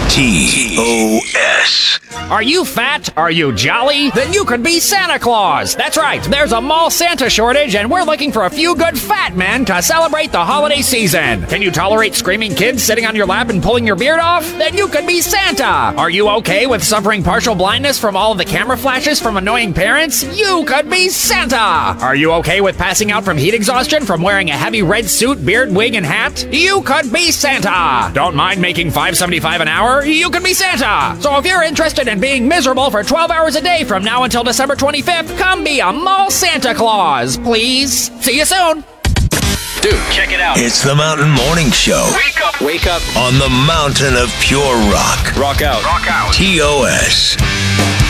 TOS. Are you fat? Are you jolly? Then you could be Santa Claus. That's right. There's a mall Santa shortage, and we're looking for a few good fat men to celebrate the holiday season. Can you tolerate screaming kids sitting on your lap and pulling your beard off? Then you could be Santa. Are you okay with suffering partial blindness from all of the camera flashes from annoying parents? You could be Santa. Are you okay with passing out from heat exhaustion from wearing a heavy red suit, beard, wig, and hat? You could be Santa. Don't mind making $5.75 an hour? You could be Santa. So if you're interested in being miserable for 12 hours a day from now until December 25th, come be a mall Santa Claus, please. See you soon. Dude, check it out. It's the Mountain Morning Show. Wake up. On the mountain of pure rock. Rock out. TOS.